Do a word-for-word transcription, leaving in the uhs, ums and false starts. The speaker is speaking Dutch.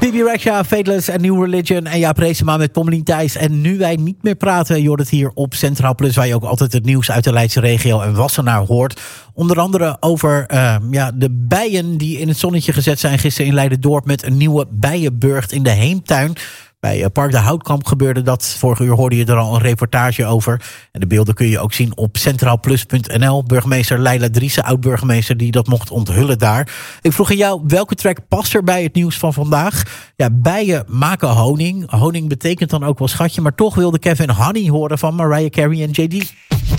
Bibi Rexha, Fateless en New Religion en Jaap Reesema met Pommelien Thijs. En nu wij niet meer praten, je hoort het hier op Centraal Plus, waar je ook altijd het nieuws uit de Leidse regio en Wassenaar hoort. Onder andere over uh, ja, de bijen die in het zonnetje gezet zijn gisteren in Leiden-Dorp met een nieuwe bijenburcht in de Heemtuin. Bij Park de Houtkamp gebeurde dat. Vorige uur hoorde je er al een reportage over. En de beelden kun je ook zien op centraalplus punt n l. Burgemeester Leila Driessen, oud-burgemeester, die dat mocht onthullen daar. Ik vroeg aan jou, welke track past er bij het nieuws van vandaag? Ja, bijen maken honing. Honing betekent dan ook wel schatje. Maar toch wilde Kevin Honey horen van Mariah Carey en J D.